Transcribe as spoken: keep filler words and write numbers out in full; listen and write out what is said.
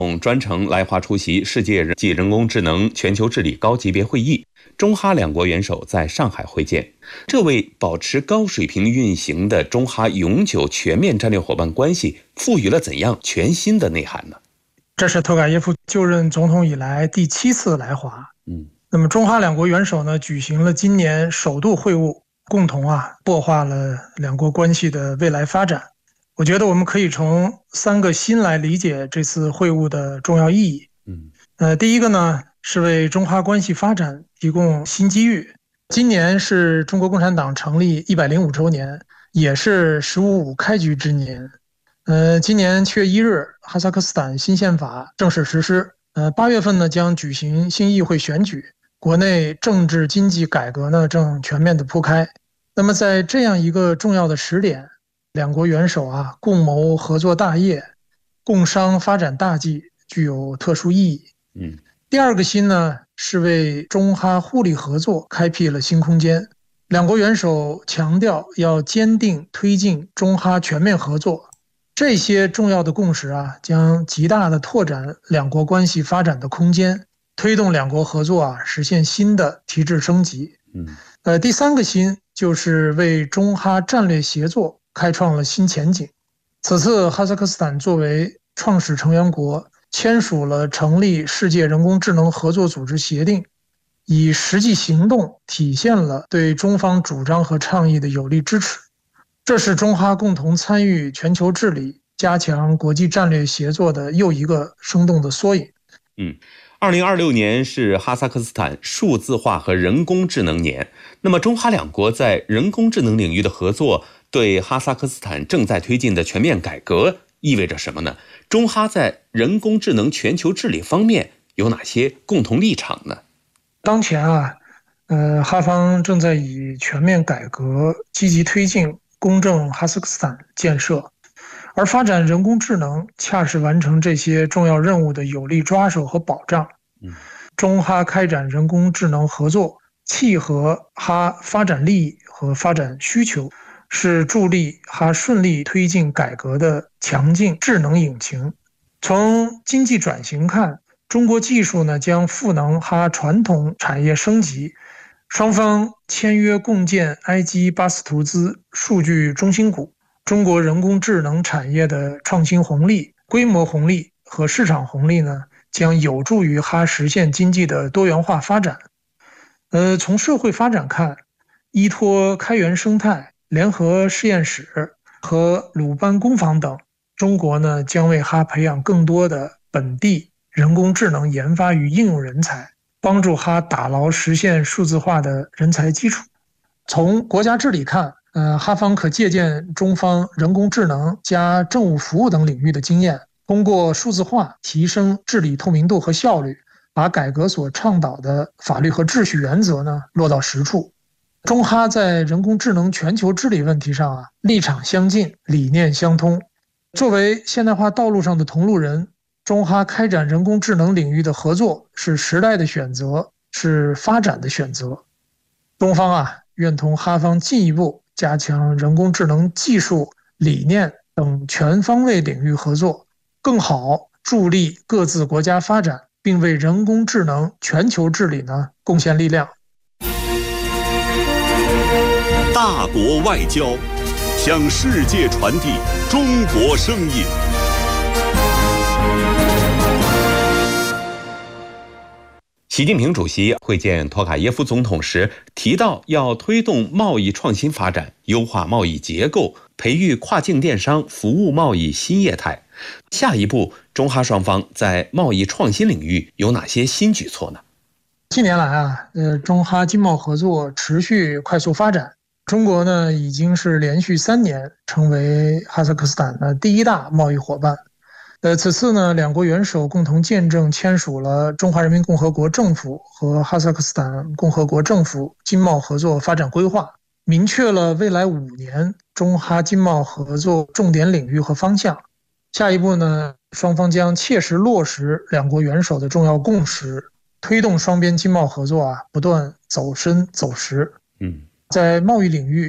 专程来华出席世界级人工智能全球治理高级别会议，中哈两国元首在上海会见，这为保持高水平运行的中哈永久全面战略伙伴关系赋予了怎样全新的内涵呢？ 这是托卡耶夫就任总统以来第七次来华。 嗯， 那么中哈两国元首呢举行了今年首度会晤，共同啊擘画了两国关系的未来发展。我觉得我们可以从三个新来理解这次会晤的重要意义。 嗯， 呃，第一个呢是为中哈关系发展提供新机遇。今年是中国共产党成立一百零五周年，也是“十五五”开局之年。呃，今年七月一日，哈萨克斯坦新宪法正式实施。呃，八月份呢将举行新议会选举，国内政治经济改革呢正全面的铺开。那么在这样一个重要的时点，两国元首啊共谋合作大业，共商发展大计，具有特殊意义。 嗯， 第二个新呢是为中哈互利合作开辟了新空间。两国元首强调要坚定推进中哈全面合作，这些重要的共识啊将极大的拓展两国关系发展的空间，推动两国合作啊实现新的提质升级。 嗯， 呃，第三个新就是为中哈战略协作开创了新前景。此次哈萨克斯坦作为创始成员国，签署了成立世界人工智能合作组织协定，以实际行动体现了对中方主张和倡议的有力支持。这是中哈共同参与全球治理、加强国际战略协作的又一个生动的缩影。 嗯，二零二六年是哈萨克斯坦数字化和人工智能年。那么，中哈两国在人工智能领域的合作，对哈萨克斯坦正在推进的全面改革意味着什么呢？中哈在人工智能全球治理方面有哪些共同立场呢？ 当前啊，呃，哈方正在以全面改革积极推进公正哈萨克斯坦建设，而发展人工智能恰是完成这些重要任务的有力抓手和保障。 嗯， 中哈开展人工智能合作，契合哈发展利益和发展需求，是助力哈顺利推进改革的强劲智能引擎。从经济转型看，中国技术呢将赋能哈传统产业升级，双方签约共建埃及巴斯图兹数据中心谷。中国人工智能产业的创新红利、规模红利和市场红利呢，将有助于哈实现经济的多元化发展。呃，从社会发展看，依托开源生态、联合实验室和鲁班工坊等，中国呢将为哈培养更多的本地人工智能研发与应用人才，帮助哈打牢实现数字化的人才基础。从国家治理看，呃，哈方可借鉴中方人工智能加政务服务等领域的经验，通过数字化提升治理透明度和效率，把改革所倡导的法律和秩序原则呢落到实处。中哈在人工智能全球治理问题上啊，立场相近，理念相通。作为现代化道路上的同路人，中哈开展人工智能领域的合作是时代的选择，是发展的选择。中方啊，愿同哈方进一步加强人工智能技术、理念等全方位领域合作，更好助力各自国家发展，并为人工智能全球治理呢贡献力量。 大国外交，向世界传递中国声音。 习近平主席会见托卡耶夫总统时提到，要推动贸易创新发展，优化贸易结构，培育跨境电商服务贸易新业态。下一步，中哈双方在贸易创新领域有哪些新举措呢？ 近年来啊，呃，中哈经贸合作持续快速发展。中国呢，已经是连续三年成为哈萨克斯坦的第一大贸易伙伴。呃，此次呢，两国元首共同见证签署了中华人民共和国政府和哈萨克斯坦共和国政府经贸合作发展规划，明确了未来五年中哈经贸合作重点领域和方向。下一步呢，双方将切实落实两国元首的重要共识，推动双边经贸合作啊不断走深走实。 嗯， 在贸易领域